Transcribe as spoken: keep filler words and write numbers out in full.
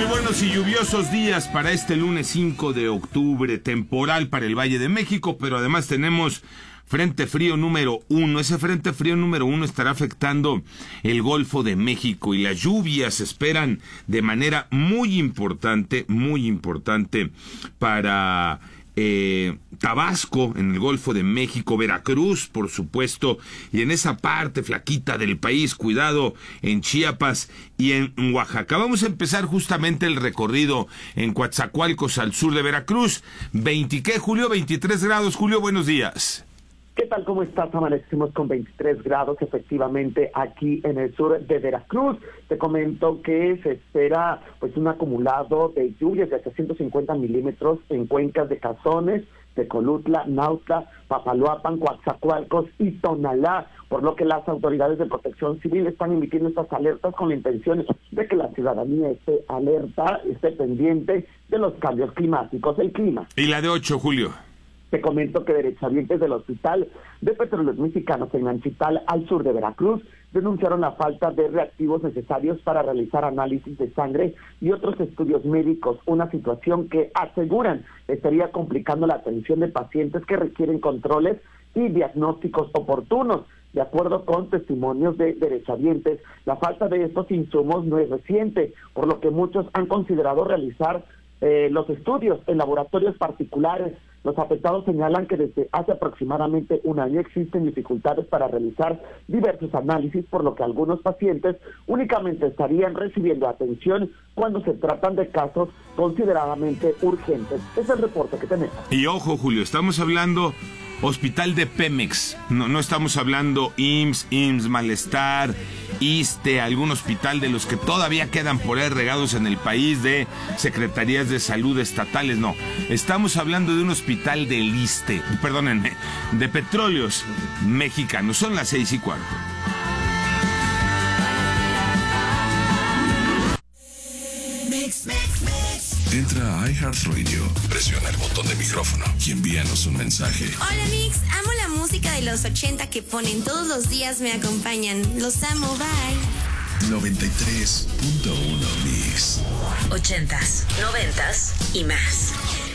buenos y lluviosos días para este lunes cinco de octubre, temporal para el Valle de México, pero además tenemos frente frío número uno. Ese frente frío número uno estará afectando el Golfo de México y las lluvias se esperan de manera muy importante, muy importante para Eh, Tabasco, en el Golfo de México, Veracruz, por supuesto, y en esa parte flaquita del país, cuidado, en Chiapas y en Oaxaca. Vamos a empezar justamente el recorrido en Coatzacoalcos, al sur de Veracruz. veinte, ¿qué, Julio? veintitrés grados. Julio, buenos días. ¿Qué tal? ¿Cómo estás? Amanecemos con veintitrés grados efectivamente aquí en el sur de Veracruz. Te comento que se espera pues un acumulado de lluvias de trescientos cincuenta milímetros en cuencas de Cazones, Tecolutla, Nautla, Papaloapan, Coatzacoalcos y Tonalá, por lo que las autoridades de protección civil están emitiendo estas alertas con la intención de que la ciudadanía esté alerta, esté pendiente de los cambios climáticos. El clima. Y la de ocho, Julio. Te comento que derechohabientes del Hospital de Petróleos Mexicanos en Nanchital, al sur de Veracruz, denunciaron la falta de reactivos necesarios para realizar análisis de sangre y otros estudios médicos, una situación que aseguran estaría complicando la atención de pacientes que requieren controles y diagnósticos oportunos. De acuerdo con testimonios de derechohabientes, la falta de estos insumos no es reciente, por lo que muchos han considerado realizar eh, los estudios en laboratorios particulares. Los afectados señalan que desde hace aproximadamente un año existen dificultades para realizar diversos análisis, por lo que algunos pacientes únicamente estarían recibiendo atención cuando se tratan de casos consideradamente urgentes. Es el reporte que tenemos. Y ojo, Julio, estamos hablando Hospital de Pemex, no, no estamos hablando I M S S, I M S S, Malestar, ISSSTE, algún hospital de los que todavía quedan por ahí regados en el país, de secretarías de salud estatales, no. Estamos hablando de un hospital del ISSSTE, perdónenme, de Petróleos Mexicanos. Son las seis y cuarto. Entra a iHeartRadio, presiona el botón de micrófono y envíanos un mensaje. Hola Mix, amo la música de los ochenta que ponen todos los días, me acompañan. Los amo, bye. noventa y tres punto uno Mix. Ochentas, noventas y más.